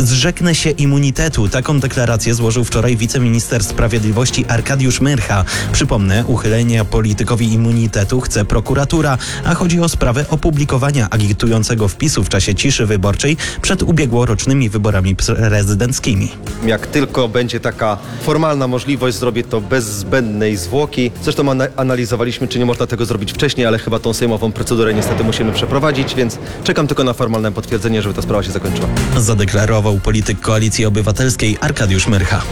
Zrzeknę się immunitetu. Taką deklarację złożył wczoraj wiceminister sprawiedliwości Arkadiusz Myrcha. Przypomnę, uchylenia politykowi immunitetu chce prokuratura, a chodzi o sprawę opublikowania agitującego wpisu w czasie ciszy wyborczej przed ubiegłorocznymi wyborami prezydenckimi. Jak tylko będzie taka formalna możliwość, zrobię to bez zbędnej zwłoki. Zresztą analizowaliśmy, czy nie można tego zrobić wcześniej, ale chyba tą sejmową procedurę niestety musimy przeprowadzić, więc czekam tylko na formalne potwierdzenie, żeby ta sprawa się zakończyła. Zadeklarował polityk Koalicji Obywatelskiej Arkadiusz Myrcha.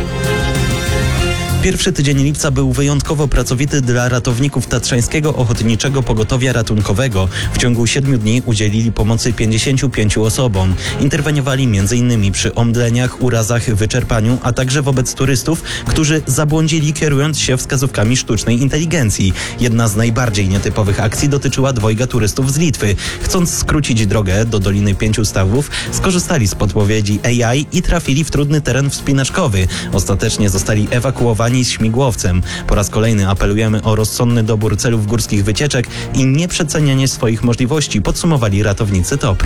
Pierwszy tydzień lipca był wyjątkowo pracowity dla ratowników Tatrzańskiego Ochotniczego Pogotowia Ratunkowego. W ciągu 7 dni udzielili pomocy 55 osobom. Interweniowali m.in. przy omdleniach, urazach, wyczerpaniu, a także wobec turystów, którzy zabłądzili, kierując się wskazówkami sztucznej inteligencji. Jedna z najbardziej nietypowych akcji dotyczyła dwojga turystów z Litwy. Chcąc skrócić drogę do Doliny Pięciu Stawów, skorzystali z podpowiedzi AI i trafili w trudny teren wspinaczkowy. Ostatecznie zostali ewakuowani z śmigłowcem. Po raz kolejny apelujemy o rozsądny dobór celów górskich wycieczek i nieprzecenianie swoich możliwości, podsumowali ratownicy TOPR.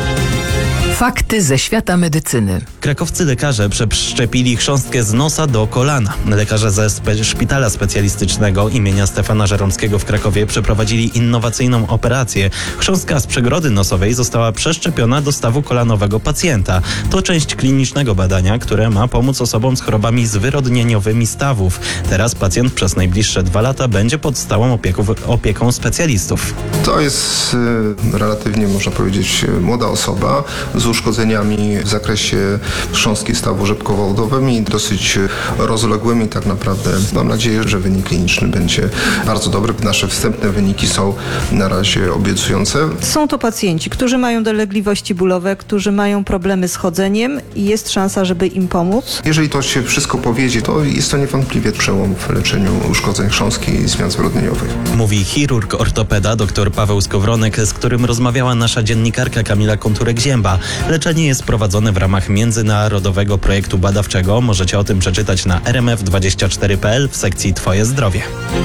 Fakty ze świata medycyny. Krakowscy lekarze przeszczepili chrząstkę z nosa do kolana. Lekarze ze szpitala specjalistycznego imienia Stefana Żeromskiego w Krakowie przeprowadzili innowacyjną operację. Chrząstka z przegrody nosowej została przeszczepiona do stawu kolanowego pacjenta. To część klinicznego badania, które ma pomóc osobom z chorobami zwyrodnieniowymi stawów. Teraz pacjent przez najbliższe 2 lata będzie pod stałą opieką specjalistów. To jest relatywnie, można powiedzieć, młoda osoba z uszkodzeniami w zakresie chrząstki stawu rzepkowo-udowym i dosyć rozległymi. Tak naprawdę mam nadzieję, że wynik kliniczny będzie bardzo dobry. Nasze wstępne wyniki są na razie obiecujące. Są to pacjenci, którzy mają dolegliwości bólowe, którzy mają problemy z chodzeniem i jest szansa, żeby im pomóc. Jeżeli to się wszystko powiedzie, to jest to niewątpliwie przełom w leczeniu uszkodzeń chrząstki i zmian zwyrodnieniowych. Mówi chirurg ortopeda dr Paweł Skowronek, z którym rozmawiała nasza dziennikarka Kamila Konturek-Zięba. Leczenie jest prowadzone w ramach międzynarodowego projektu badawczego. Możecie o tym przeczytać na rmf24.pl w sekcji Twoje zdrowie.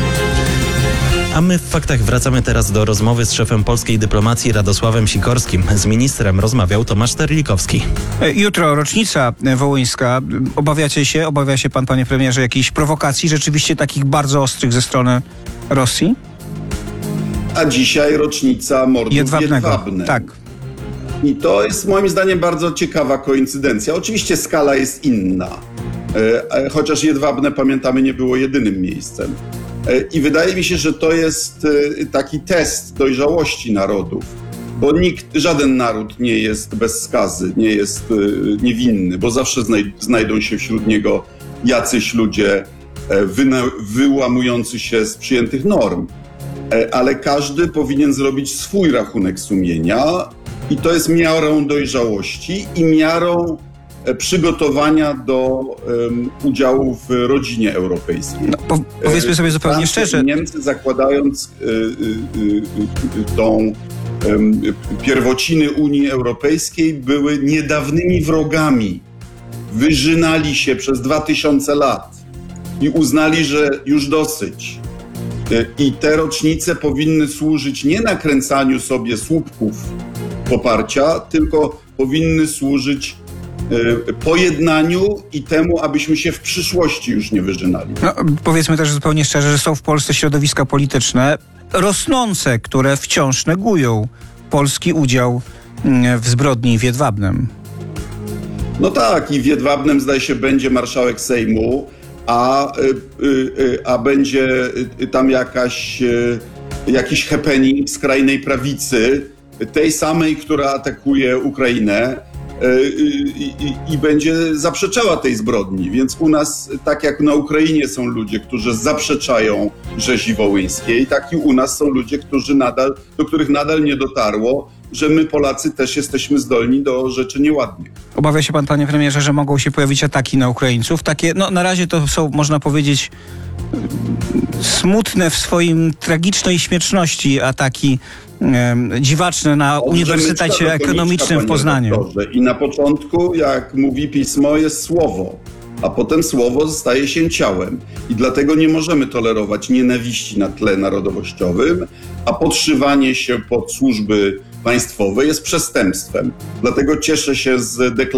A my w faktach wracamy teraz do rozmowy z szefem polskiej dyplomacji Radosławem Sikorskim. Z ministrem rozmawiał Tomasz Terlikowski. Jutro rocznica wołyńska. Obawia się pan, panie premierze, jakichś prowokacji, rzeczywiście takich bardzo ostrych ze strony Rosji? A dzisiaj rocznica mordów jedwabnych. Tak. I to jest moim zdaniem bardzo ciekawa koincydencja. Oczywiście skala jest inna, chociaż Jedwabne, pamiętamy, nie było jedynym miejscem. I wydaje mi się, że to jest taki test dojrzałości narodów, bo żaden naród nie jest bez skazy, nie jest niewinny, bo zawsze znajdą się wśród niego jacyś ludzie wyłamujący się z przyjętych norm. Ale każdy powinien zrobić swój rachunek sumienia i to jest miarą dojrzałości i miarą przygotowania do udziału w rodzinie europejskiej. No, powiedzmy sobie zupełnie szczerze. Niemcy, zakładając tą pierwociny Unii Europejskiej, były niedawnymi wrogami. Wyżynali się przez 2000 lat i uznali, że już dosyć. I te rocznice powinny służyć nie nakręcaniu sobie słupków poparcia, tylko powinny służyć pojednaniu i temu, abyśmy się w przyszłości już nie wyżynali. No, powiedzmy też zupełnie szczerze, że są w Polsce środowiska polityczne rosnące, które wciąż negują polski udział w zbrodni w Jedwabnem. No tak, i w Jedwabnem, zdaje się, będzie marszałek Sejmu, a będzie tam jakiś happening skrajnej prawicy, tej samej, która atakuje Ukrainę i będzie zaprzeczała tej zbrodni. Więc u nas, tak jak na Ukrainie są ludzie, którzy zaprzeczają rzezi wołyńskiej, tak i u nas są ludzie, do których nadal nie dotarło, że my Polacy też jesteśmy zdolni do rzeczy nieładnych. Obawia się pan, panie premierze, że mogą się pojawić ataki na Ukraińców? Takie, no na razie to są, można powiedzieć, smutne w swoim tragicznej śmieszności ataki dziwaczne na Uniwersytecie Ekonomicznym w Poznaniu. Doktorze. I na początku, jak mówi pismo, jest słowo, a potem słowo staje się ciałem. I dlatego nie możemy tolerować nienawiści na tle narodowościowym, a podszywanie się pod służby państwowe jest przestępstwem. Dlatego cieszę się z deklaracji